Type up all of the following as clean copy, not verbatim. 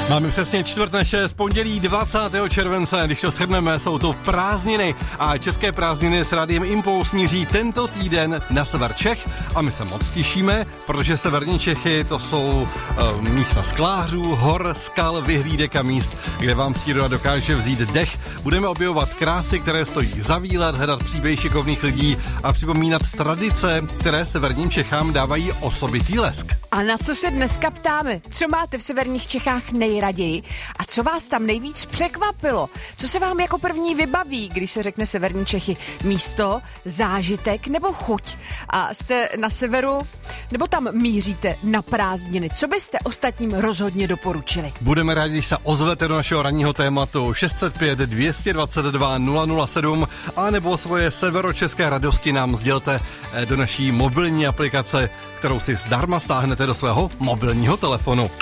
Máme přesně 4/6, pondělí 20. července, když to shrneme, jsou to prázdniny a české prázdniny s Rádiem Impuls míří tento týden na sever Čech a my se moc těšíme, protože severní Čechy to jsou místa sklářů, hor, skal, vyhlídek a míst, kde vám příroda dokáže vzít dech. Budeme objevovat krásy, které stojí za výlet, hledat příběhy šikovných lidí a připomínat tradice, které severním Čechám dávají osobitý lesk. A na co se dneska ptáme? Co máte v severních Čechách nejraději? A co vás tam nejvíc překvapilo? Co se vám jako první vybaví, když se řekne severní Čechy? Místo, zážitek nebo chuť? A jste na severu, nebo tam míříte na prázdniny? Co byste ostatním rozhodně doporučili? Budeme rádi, když se ozvete do našeho ranního tématu 605 222 007 a nebo svoje severočeské radosti nám sdělte do naší mobilní aplikace, kterou si zdarma stáhnete do svého mobilního telefonu.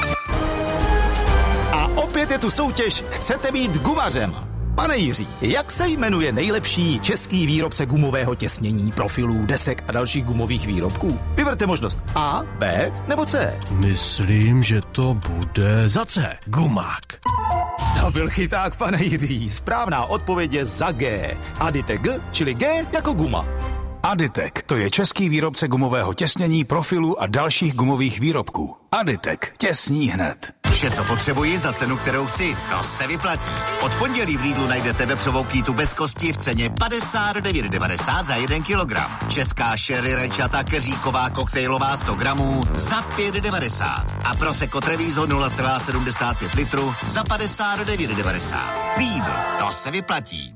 A opět je tu soutěž Chcete být gumařem? Pane Jiří, jak se jmenuje nejlepší český výrobce gumového těsnění, profilů, desek a dalších gumových výrobků? Vyberte možnost A, B nebo C. Myslím, že to bude za C. Gumák. To byl chyták, pane Jiří. Správná odpověď je za G. Aditek G, čili G jako guma. Aditek, to je český výrobce gumového těsnění, profilů a dalších gumových výrobků. Aditek, těsní hned. Vše, co potřebuji za cenu, kterou chci, to se vyplatí. Od pondělí v Lidlu najdete vepřovou kýtu bez kosti v ceně 59,90 za 1 kilogram. Česká sherry rajčata keříková koktejlová 100 gramů za 5,90. A Prosecco Treviso 0,75 litru za 59,90. Lidl, to se vyplatí.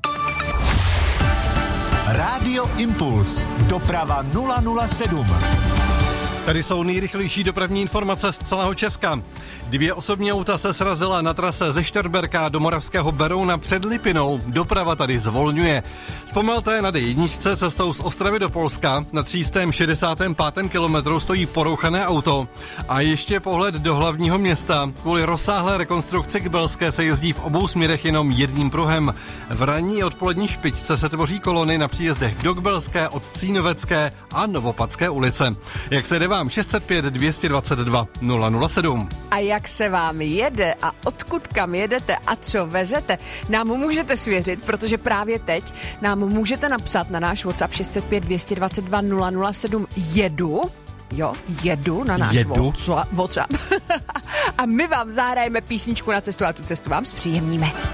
Rádio Impuls. Doprava 007. Tady jsou nejrychlejší dopravní informace z celého Česka. 2 osobní auta se srazila na trase ze Šterberka do Moravského Berouna před Lipinou. Doprava tady zvolňuje. Zpomelte na D1 cestou z Ostravy do Polska. Na 365. kilometru stojí porouchané auto. A ještě pohled do hlavního města. Kvůli rozsáhlé rekonstrukci k Belské se jezdí v obou směrech jenom jedním pruhem. V ranní odpolední špičce se tvoří kolony na příjezdech do Kbelské, od Cínovecké a Novopadské ulice. Jak se jde vám? 605 222 007. A jak se vám jede a odkud kam jedete a co vezete, nám můžete svěřit, protože právě teď nám můžete napsat na náš WhatsApp 605 222 007 jedu na náš WhatsApp a my vám zahrajeme písničku na cestu a tu cestu vám zpříjemníme.